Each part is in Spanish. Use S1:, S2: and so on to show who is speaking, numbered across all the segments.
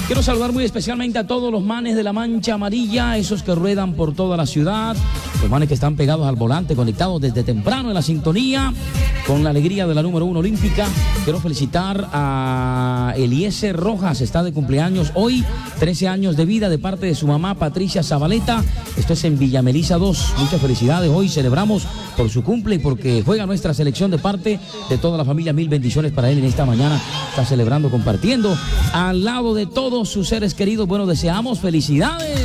S1: Quiero saludar muy especialmente a todos los manes de la mancha amarilla, esos que ruedan por toda la ciudad, los manes que están pegados al volante, conectados desde temprano en la sintonía, con la alegría de la número 1 olímpica. Quiero felicitar a Eliezer Rojas, está de cumpleaños hoy, 13 años de vida de parte de su mamá Patricia Zabaleta. Esto es en Villa Melisa 2. Muchas felicidades, hoy celebramos por su cumple y porque juega nuestra selección de parte de toda la familia. Mil bendiciones para él en esta mañana, está celebrando, compartiendo al lado de todos sus seres queridos. Bueno, deseamos felicidades.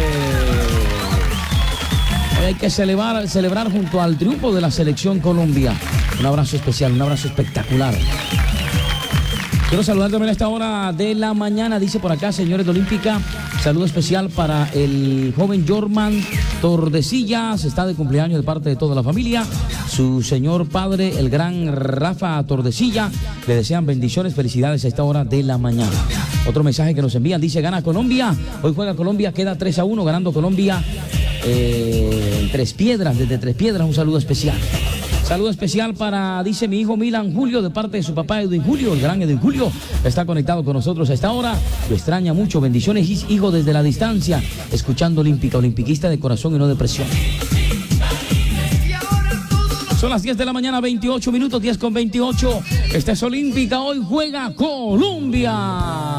S1: Hay que celebrar junto al triunfo de la selección Colombia. Un abrazo especial, un abrazo espectacular. Quiero saludar también a esta hora de la mañana, dice por acá, señores de Olímpica, saludo especial para el joven Jorman Tordesillas, está de cumpleaños de parte de toda la familia. Su señor padre, el gran Rafa Tordesilla, le desean bendiciones, felicidades a esta hora de la mañana. Otro mensaje que nos envían, dice, gana Colombia, hoy juega Colombia, queda 3-1, ganando Colombia en Tres Piedras, desde Tres Piedras, un saludo especial. Saludo especial para, dice mi hijo Milan Julio, de parte de su papá Edwin Julio, el gran Edwin Julio, está conectado con nosotros a esta hora, lo extraña mucho, bendiciones, hijo desde la distancia, escuchando Olímpica, olimpiquista de corazón y no de presión. Son las 10 de la mañana, 28 minutos, 10 con 28, esta es Olímpica, hoy juega Colombia.